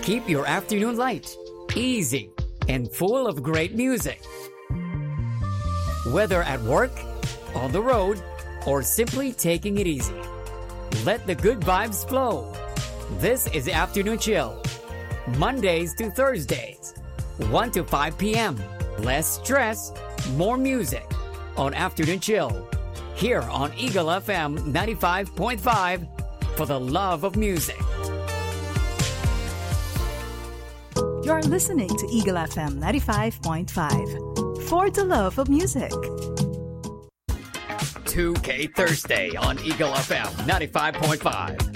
Keep your afternoon light, easy, and full of great music. Whether at work, on the road, or simply taking it easy, let the good vibes flow. This is Afternoon Chill, Mondays to Thursdays, 1 to 5 p.m. Less stress, more music on Afternoon Chill, here on Eagle FM 95.5 for the love of music. You're listening to Eagle FM 95.5 for the love of music. 2K Thursday on Eagle FM 95.5.